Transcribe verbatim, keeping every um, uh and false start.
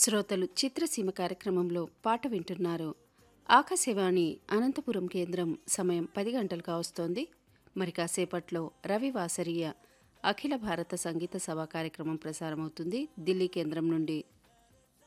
శ్రోతలు చిత్రసీమ కార్యక్రమంలో పాట వింటున్నారు. ఆకాశవాణి అనంతపురం కేంద్రం సమయం పది గంటలు కావస్తోంది. మరి కాసేపట్లో రవివాసరీయ అఖిల భారత సంగీత సభ కార్యక్రమం ప్రసారమవుతుంది. ఢిల్లీ కేంద్రం నుండి